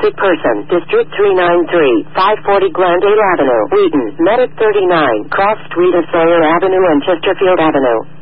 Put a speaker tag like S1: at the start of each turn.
S1: wanted person, District 393, 540 Glendale Avenue, Wheaton, Medic 39, Cross Street of Sawyer Avenue and Chesterfield Avenue.